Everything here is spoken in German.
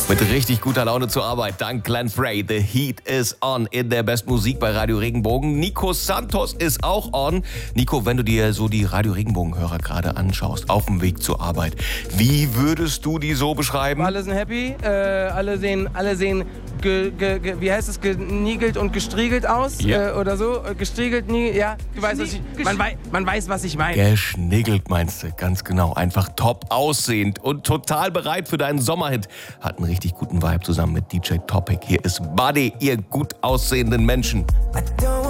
Mit richtig guter Laune zur Arbeit. Dank Glenn Frey. The Heat is on in der Bestmusik bei Radio Regenbogen. Nico Santos ist auch on. Nico, wenn du dir so die Radio Regenbogen-Hörer gerade anschaust, auf dem Weg zur Arbeit, wie würdest du die so beschreiben? Alle sind happy, alle sehen wie heißt es, geniegelt und gestriegelt aus, Ja. oder so, gestriegelt, ja, du weißt, man weiß, was ich meine. Geschniggelt meinst du, ganz genau. Einfach top aussehend und total bereit für deinen Sommerhit. Hat einen richtig guten Vibe zusammen mit DJ Topic. Hier ist Buddy, ihr gut aussehenden Menschen.